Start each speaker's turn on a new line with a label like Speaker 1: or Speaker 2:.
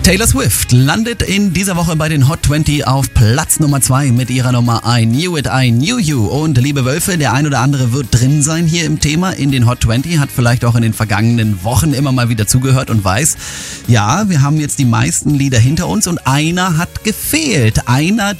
Speaker 1: Taylor Swift landet in dieser Woche bei den Hot 20 auf Platz Nummer 2 mit ihrer Nummer I Knew It, I Knew You. Und liebe Wölfe, der ein oder andere wird drin sein hier im Thema in den Hot 20, hat vielleicht auch in den vergangenen Wochen immer mal wieder zugehört und weiß, ja, wir haben jetzt die meisten Lieder hinter uns und einer hat gefehlt. Einer,